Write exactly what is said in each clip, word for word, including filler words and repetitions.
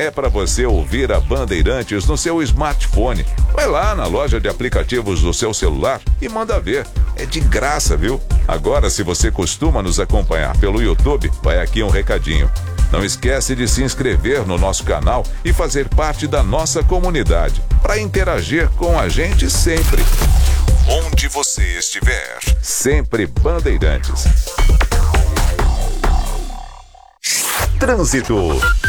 é para você ouvir a Bandeirantes no seu smartphone. Vai lá na loja de aplicativos do seu celular e manda ver. É de graça, viu? Agora, se você costuma nos acompanhar pelo YouTube, vai aqui um recadinho. Não esquece de se inscrever no nosso canal e fazer parte da nossa comunidade, para interagir com a gente sempre. Onde você estiver, sempre Bandeirantes. Trânsito.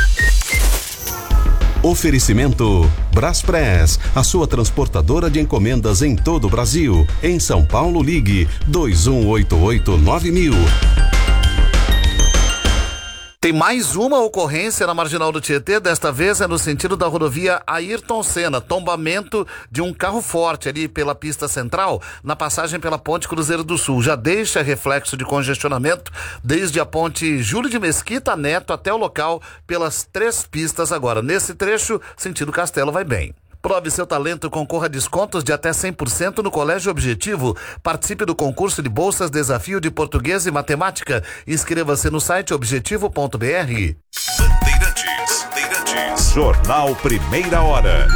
Oferecimento Braspress, a sua transportadora de encomendas em todo o Brasil. Em São Paulo, ligue dois um oito oito nove mil. Tem mais uma ocorrência na Marginal do Tietê, desta vez é no sentido da rodovia Ayrton Senna, tombamento de um carro forte ali pela pista central, na passagem pela Ponte Cruzeiro do Sul. Já deixa reflexo de congestionamento desde a ponte Júlio de Mesquita Neto até o local pelas três pistas agora. Nesse trecho, sentido Castelo vai bem. Prove seu talento, concorra a descontos de até cem por cento no Colégio Objetivo. Participe do concurso de bolsas Desafio de Português e Matemática. Inscreva-se no site objetivo ponto br. Bandeirantes, Bandeirantes. Jornal Primeira Hora.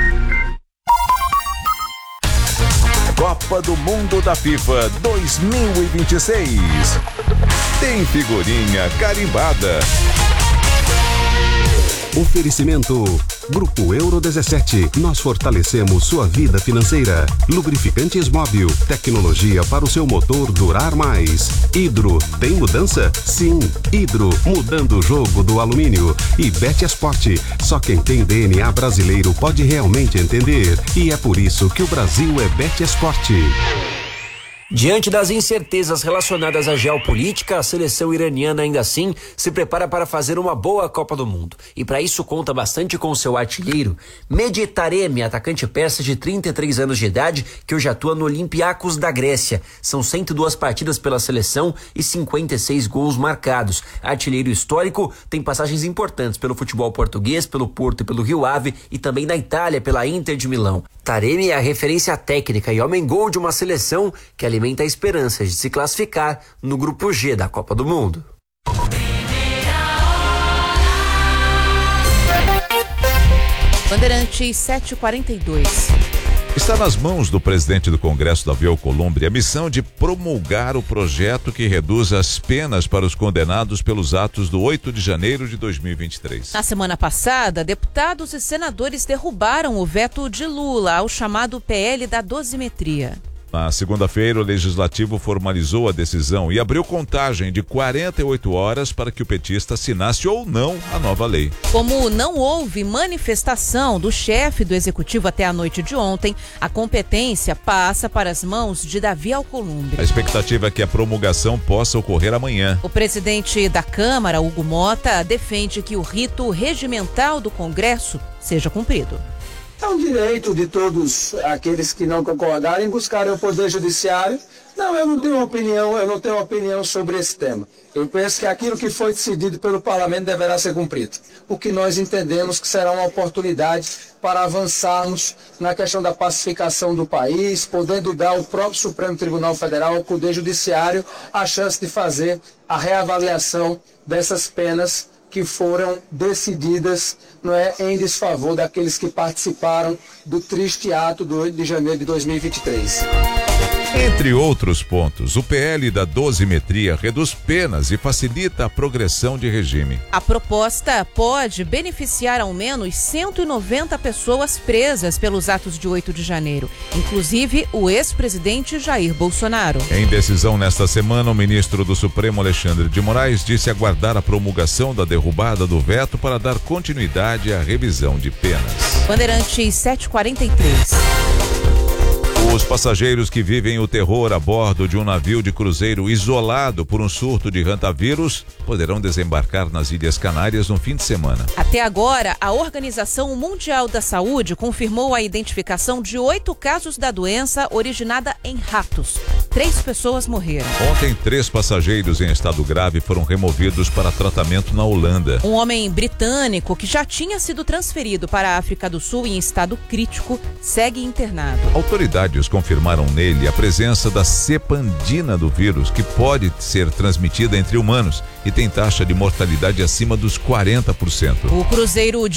Copa do Mundo da FIFA dois mil e vinte e seis. Tem figurinha carimbada. Oferecimento Grupo Euro dezessete. Nós fortalecemos sua vida financeira. Lubrificantes Móvel. Tecnologia para o seu motor durar mais. Hidro. Tem mudança? Sim. Hidro. Mudando o jogo do alumínio. E Bet Esporte. Só quem tem D N A brasileiro pode realmente entender. E é por isso que o Brasil é Bet Esporte. Diante das incertezas relacionadas à geopolítica, a seleção iraniana ainda assim se prepara para fazer uma boa Copa do Mundo. E para isso conta bastante com o seu artilheiro, Mehdi Taremi, atacante persa de trinta e três anos de idade, que hoje atua no Olympiacos da Grécia. São cento e duas partidas pela seleção e cinquenta e seis gols marcados. Artilheiro histórico, tem passagens importantes pelo futebol português, pelo Porto e pelo Rio Ave, e também na Itália pela Inter de Milão. Taremi é a referência técnica e homem-gol de uma seleção que alimenta a esperança de se classificar no Grupo G da Copa do Mundo. Bandeirantes sete e quarenta e dois. Está nas mãos do presidente do Congresso, Davi Alcolumbre, a missão de promulgar o projeto que reduz as penas para os condenados pelos atos do oito de janeiro de dois mil e vinte e três. Na semana passada, deputados e senadores derrubaram o veto de Lula ao chamado P L da dosimetria. Na segunda-feira, o Legislativo formalizou a decisão e abriu contagem de quarenta e oito horas para que o petista assinasse ou não a nova lei. Como não houve manifestação do chefe do Executivo até a noite de ontem, a competência passa para as mãos de Davi Alcolumbre. A expectativa é que a promulgação possa ocorrer amanhã. O presidente da Câmara, Hugo Mota, defende que o rito regimental do Congresso seja cumprido. É um direito de todos aqueles que não concordarem buscarem o Poder Judiciário. Não, eu não tenho uma opinião, eu não tenho uma opinião sobre esse tema. Eu penso que aquilo que foi decidido pelo Parlamento deverá ser cumprido. O que nós entendemos que será uma oportunidade para avançarmos na questão da pacificação do país, podendo dar ao próprio Supremo Tribunal Federal, ao Poder Judiciário, a chance de fazer a reavaliação dessas penas que foram decididas, não é, em desfavor daqueles que participaram do triste ato do oito de janeiro de dois mil e vinte e três. Entre outros pontos, o P L da dosimetria reduz penas e facilita a progressão de regime. A proposta pode beneficiar ao menos cento e noventa pessoas presas pelos atos de oito de janeiro, inclusive o ex-presidente Jair Bolsonaro. Em decisão nesta semana, o ministro do Supremo, Alexandre de Moraes, disse aguardar a promulgação da derrubada do veto para dar continuidade à revisão de penas. Bandeirantes sete e quarenta e três. Os passageiros que vivem o terror a bordo de um navio de cruzeiro isolado por um surto de hantavírus poderão desembarcar nas Ilhas Canárias no fim de semana. Até agora, a Organização Mundial da Saúde confirmou a identificação de oito casos da doença originada em ratos. Três pessoas morreram. Ontem, três passageiros em estado grave foram removidos para tratamento na Holanda. Um homem britânico que já tinha sido transferido para a África do Sul em estado crítico segue internado. Autoridades confirmaram nele a presença da cepa andina do vírus, que pode ser transmitida entre humanos e tem taxa de mortalidade acima dos quarenta por cento. O cruzeiro